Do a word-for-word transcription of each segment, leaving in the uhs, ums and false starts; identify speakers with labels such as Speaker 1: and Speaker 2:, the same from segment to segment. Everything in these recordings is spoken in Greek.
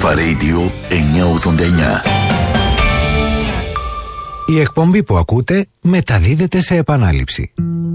Speaker 1: Αλφα Radio εννιακόσια ογδόντα εννιά.
Speaker 2: Η εκπομπή που ακούτε μεταδίδεται σε επανάληψη.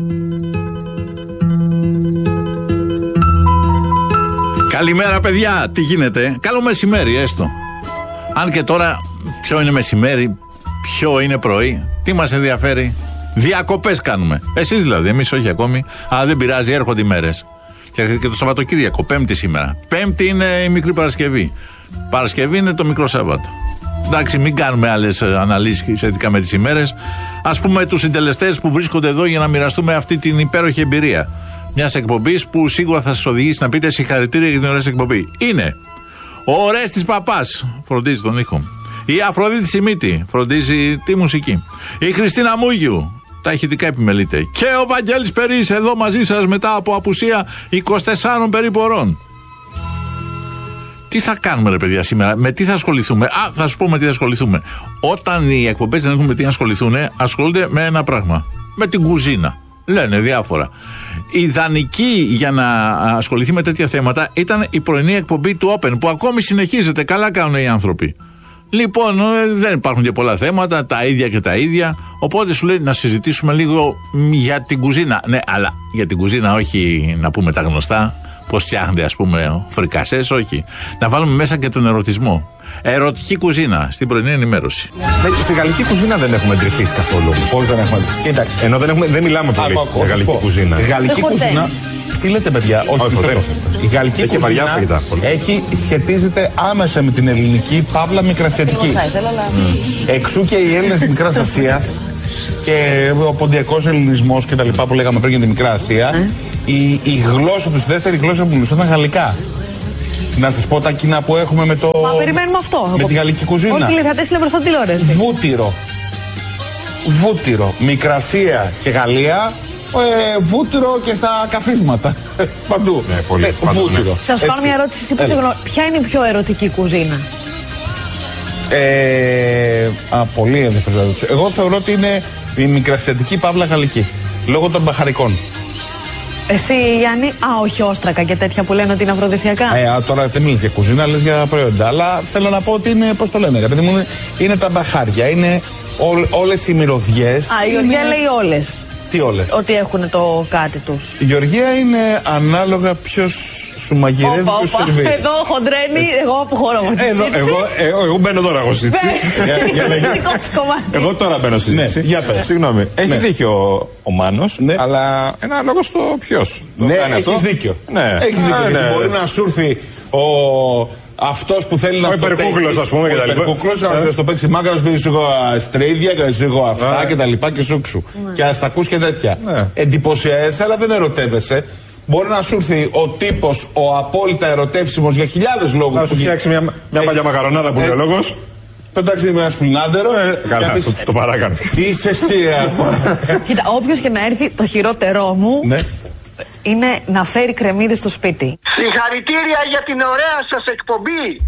Speaker 3: Καλημέρα παιδιά, τι γίνεται? Καλό μεσημέρι έστω. Αν και τώρα ποιο είναι μεσημέρι, ποιο είναι πρωί, τι μας ενδιαφέρει? Διακοπές κάνουμε. Εσείς δηλαδή, εμείς όχι ακόμη. Αλλά δεν πειράζει, έρχονται οι μέρες. Και, και το Σαββατοκύριακο, Πέμπτη σήμερα. Πέμπτη είναι η μικρή Παρασκευή. Παρασκευή είναι το μικρό Σάββατο. Εντάξει, μην κάνουμε άλλες αναλύσεις σχετικά με τις ημέρες. Ας πούμε τους συντελεστές που βρίσκονται εδώ για να μοιραστούμε αυτή την υπέροχη εμπειρία μιας εκπομπής που σίγουρα θα σας οδηγήσει να πείτε συγχαρητήρια για την ωραία εκπομπή. Είναι ο Ορέστης Παπάς, φροντίζει τον ήχο. Η Αφροδίτη Σιμίτη, φροντίζει τη μουσική. Η Χριστίνα Μούγιου, τα ηχητικά επιμελείται. Και ο Βαγγέλης Περής εδώ μαζί σας μετά από απουσία είκοσι τεσσάρων περίπου ωρών. Τι θα κάνουμε ρε παιδιά σήμερα, με τι θα ασχοληθούμε? Α, θα σου πω με τι θα ασχοληθούμε. Όταν οι εκπομπές δεν έχουν με τι να ασχοληθούν, ασχολούνται με ένα πράγμα. Με την κουζίνα. Λένε διάφορα. Η ιδανική για να ασχοληθεί με τέτοια θέματα ήταν η πρωινή εκπομπή του Open, που ακόμη συνεχίζεται. Καλά κάνουν οι άνθρωποι. Λοιπόν, δεν υπάρχουν και πολλά θέματα, τα ίδια και τα ίδια. Οπότε σου λέει να συζητήσουμε λίγο για την κουζίνα. Ναι, αλλά για την κουζίνα όχι να πούμε τα γνωστά. Πώς φτιάχνεται, ας πούμε, φρικασές, όχι. Να βάλουμε μέσα και τον ερωτισμό. Ερωτική κουζίνα στην πρωινή ενημέρωση.
Speaker 4: Ναι, στη γαλλική κουζίνα δεν έχουμε εντρυφήσει καθόλου.
Speaker 5: Πώς δεν έχουμε? Κοίταξε.
Speaker 4: Ενώ δεν, έχουμε, δεν μιλάμε πολύ για γαλλική κουζίνα.
Speaker 5: Η γαλλική κουζίνα. Τι λέτε, παιδιά? Όχι, όχι ποτέ. Η γαλλική
Speaker 4: έχει
Speaker 5: κουζίνα έχει, σχετίζεται άμεσα με την ελληνική, παύλα μικρασιατική. Mm. Εξού και οι Έλληνες της Μικράς Ασίας και ο ποντιακός ελληνισμός και τα λοιπά που λέγαμε πριν για τη Μικρά Ασία. Mm. Η, η γλώσσα τους, η δεύτερη γλώσσα που μιλούσαν ήταν γαλλικά. Να σας πω τα κοινά που έχουμε με το.
Speaker 6: Μα περιμένουμε αυτό.
Speaker 5: Με τη γαλλική κουζίνα.
Speaker 6: Όλοι οι τηλεθεατές είναι μπροστά τηλεόραση.
Speaker 5: Βούτυρο. Βούτυρο. Μικρασία και Γαλλία. Ε, βούτυρο και στα καθίσματα. Παντού.
Speaker 4: Ναι, πολύ, ε, παντού,
Speaker 5: βούτυρο.
Speaker 4: Ναι.
Speaker 6: Θα σου κάνω μια ερώτηση. Εσύ που γνω... Ποια είναι η πιο ερωτική κουζίνα?
Speaker 5: Ε, α, πολύ ενδιαφέρον. Εγώ θεωρώ ότι είναι η μικρασιατική παύλα γαλλική. Λόγω των μπαχαρικών.
Speaker 6: Εσύ, Γιάννη, α, όχι όστρακα και τέτοια που λένε ότι είναι αφροδισιακά.
Speaker 5: Ε, α, τώρα δεν μιλείς για κουζίνα, λες για προϊόντα. Αλλά θέλω να πω ότι είναι, πώς το λένε, επειδή μου είναι, είναι τα μπαχάρια, είναι ό, όλες οι μυρωδιές.
Speaker 6: Α, η Γεωργία είναι... λέει όλες.
Speaker 5: Τι όλες?
Speaker 6: Ότι έχουν το κάτι τους.
Speaker 5: Η Γεωργία είναι ανάλογα ποιος σου μαγειρεύει, ποιος σου σερβίρει.
Speaker 6: Εδώ χοντρένει, εγώ αποχωρώ.
Speaker 4: Εδώ, εγώ, εγώ, εγώ μπαίνω τώρα εγώ συζήτηση. Εγώ τώρα μπαίνω συζήτηση.
Speaker 5: Ναι, για πες.
Speaker 4: Συγγνώμη, έχει ναι. δίκιο ο Μάνος, ναι. αλλά ένα λόγο στο ποιος.
Speaker 5: Ναι, έχεις δίκιο.
Speaker 4: Ναι.
Speaker 5: Έχεις δίκιο,
Speaker 4: Α,
Speaker 5: γιατί
Speaker 4: ναι.
Speaker 5: μπορεί να σου έρθει ο... αυτός που θέλει να
Speaker 4: ο
Speaker 5: στο παίξει. Ο
Speaker 4: υπερκούκλος, ας πούμε, και τα λοιπά. Ο
Speaker 5: υπερκούκλος, να στο παίξει μάγκα, να σου πει σου έχω στρίδια, και σου έχω αυτά και τα λοιπά και σούξου. Και ας τα ακούς και τέτοια. Εντυπωσιάζεσαι, αλλά δεν ερωτεύεσαι. Μπορεί να σου έρθει ο τύπος, ο απόλυτα ερωτεύσιμος για χιλιάδες λόγους.
Speaker 4: Να σου φτιάξει μια, μια παλιά μακαρονάδα που λέει ο λόγος.
Speaker 5: Πετάξει με ένα σπινάντερο.
Speaker 4: Καλά, το παράκανες.
Speaker 5: Τι είσαι εσύ,
Speaker 6: Κοίτα, όποιος και να έρθει, το χειρότερό μου είναι να φέρει κρεμμύδες στο σπίτι.
Speaker 7: Συγχαρητήρια για την ωραία σας εκπομπή.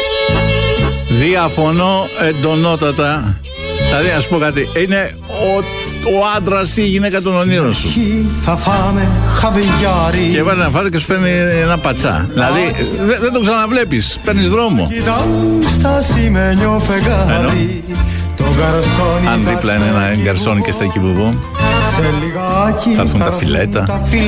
Speaker 3: Διαφωνώ εντονότατα. Δηλαδή, να σου πω κάτι. Είναι ο, ο άντρας ή η γυναίκα των ονείρων σου.
Speaker 8: Θα φάμε χαβιάρι.
Speaker 3: Και βάλει να φάτε και σου φέρνει ένα πατσά. Δηλαδή, δεν, δεν το ξαναβλέπεις. Παίρνεις δρόμο. Ενώ, αν δίπλα είναι ένα γκαρσόνι και στα εκεί που βγω, θα έρθουν τα φιλέτα.